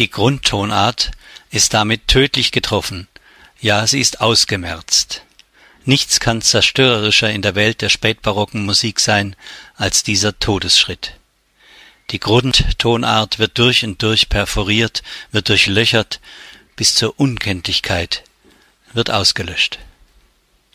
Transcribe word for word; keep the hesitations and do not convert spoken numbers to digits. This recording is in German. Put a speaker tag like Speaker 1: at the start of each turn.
Speaker 1: Die Grundtonart ist damit tödlich getroffen, ja, sie ist ausgemerzt. Nichts kann zerstörerischer in der Welt der spätbarocken Musik sein als dieser Todesschritt. Die Grundtonart wird durch und durch perforiert, wird durchlöchert bis zur Unkenntlichkeit, wird ausgelöscht.